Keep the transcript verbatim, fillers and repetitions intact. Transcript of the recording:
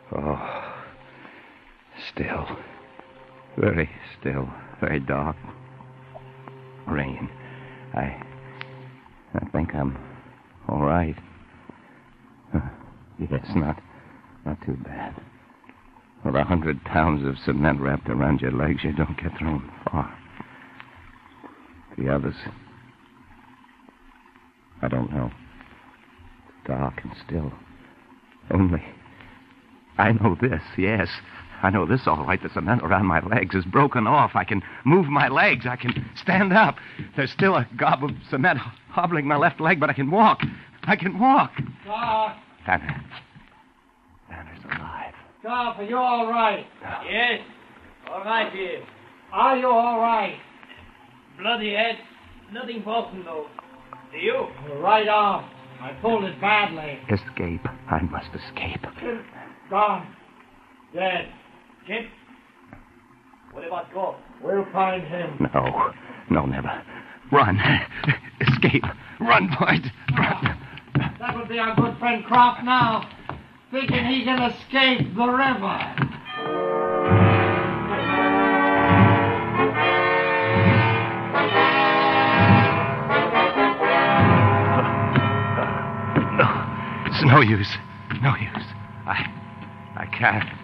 Oh, still. Very still. Very dark. Rain. I... I think I'm all right. Uh, yes, not... not too bad. With a hundred pounds of cement wrapped around your legs, you don't get thrown far. The others... I don't know. It's dark and still. Only... I know this, yes. I know this all right. The cement around my legs is broken off. I can move my legs. I can stand up. There's still a gob of cement hobbling my left leg, but I can walk. I can walk. Doc. Tanner. Tanner's alive. Doc, are you all right? No. Yes. All right, here. Are you all right? Bloody head. Nothing broken, though. Do you? Your right arm. I pulled it badly. Escape. I must escape. Gone. Dead. Kip? What about Gorp? We'll find him. No. No, never. Run. Escape. Run, boys. Run. That would be our good friend Croft now, thinking he can escape the river. No. It's no use. No use. I... I can't.